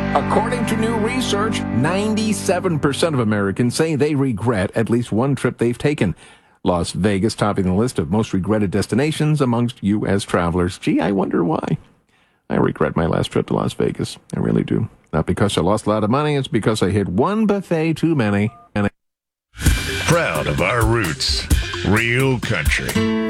According to new research, 97% of Americans say they regret at least one trip they've taken. Las Vegas topping the list of most regretted destinations amongst U.S. travelers. Gee, I wonder why. I regret my last trip to Las Vegas. I really do. Not because I lost a lot of money. It's because I hit one buffet too many. Proud of our roots. Real country.